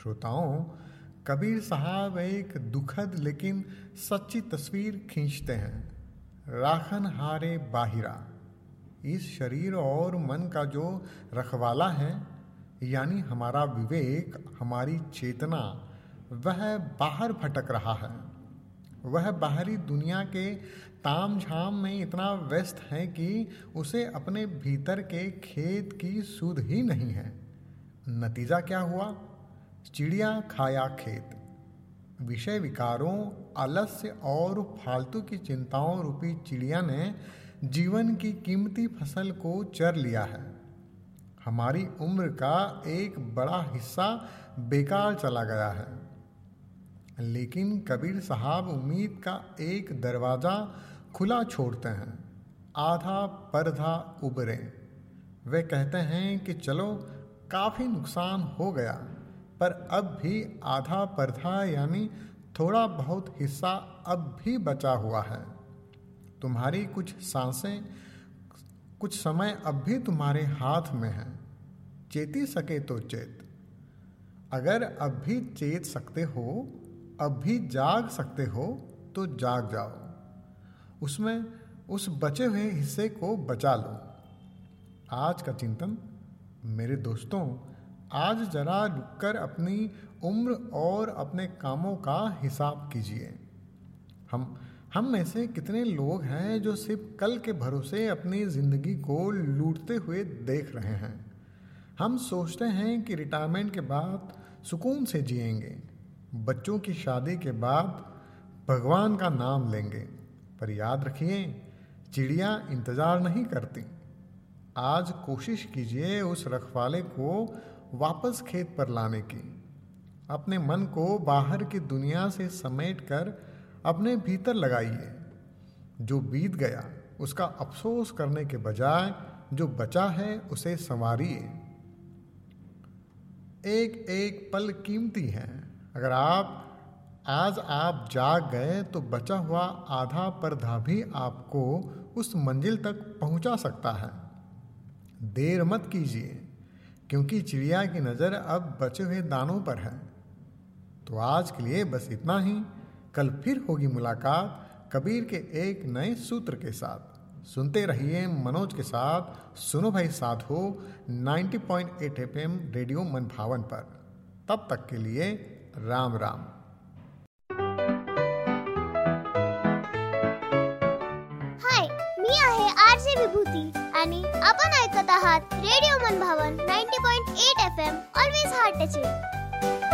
श्रोताओं, कबीर साहब एक दुखद लेकिन सच्ची तस्वीर खींचते हैं। राखन हारे बाहिरा, इस शरीर और मन का जो रखवाला है, यानी हमारा विवेक, हमारी चेतना, वह बाहर भटक रहा है। वह बाहरी दुनिया के ताम झाम में इतना व्यस्त है कि उसे अपने भीतर के खेत की सुध ही नहीं है। नतीजा क्या हुआ? चिड़िया खाया खेत। विषय विकारों, आलस्य और फालतू की चिंताओं रूपी चिड़िया ने जीवन की कीमती फसल को चर लिया है। हमारी उम्र का एक बड़ा हिस्सा बेकार चला गया है। लेकिन कबीर साहब उम्मीद का एक दरवाज़ा खुला छोड़ते हैं। आधा पर्दा उबरे। वे कहते हैं कि चलो, काफ़ी नुकसान हो गया, पर अब भी आधा पर्दा यानी थोड़ा बहुत हिस्सा अब भी बचा हुआ है। तुम्हारी कुछ सांसें, कुछ समय अब भी तुम्हारे हाथ में है। चेती सके तो चेत। अगर अब भी चेत सकते हो, अब भी जाग सकते हो, तो जाग जाओ। उसमें उस बचे हुए हिस्से को बचा लो। आज का चिंतन, मेरे दोस्तों, आज जरा रुककर अपनी उम्र और अपने कामों का हिसाब कीजिए। हम में से कितने लोग हैं जो सिर्फ कल के भरोसे अपनी ज़िंदगी को लूटते हुए देख रहे हैं। हम सोचते हैं कि रिटायरमेंट के बाद सुकून से जिएंगे, बच्चों की शादी के बाद भगवान का नाम लेंगे। पर याद रखिए, चिड़िया इंतज़ार नहीं करती। आज कोशिश कीजिए उस रखवाले को वापस खेत पर लाने की। अपने मन को बाहर की दुनिया से समेटकर अपने भीतर लगाइए। जो बीत गया उसका अफसोस करने के बजाय जो बचा है उसे संवारिए। एक एक पल कीमती है। अगर आज आप जाग गए तो बचा हुआ आधा पर्दा भी आपको उस मंजिल तक पहुंचा सकता है। देर मत कीजिए, क्योंकि चिड़िया की नज़र अब बचे हुए दानों पर है। तो आज के लिए बस इतना ही। कल फिर होगी मुलाकात कबीर के एक नए सूत्र के साथ। सुनते रहिए मनोज के साथ सुनो भाई साधो 90.8 FM रेडियो मन भावन पर। तब तक के लिए राम राम। हाय, मी आहे आरजे विभूती आणि आपण ऐकत आहात रेडिओ मन भावन 90.8 FM ऑलवेज हार्ट टचिंग।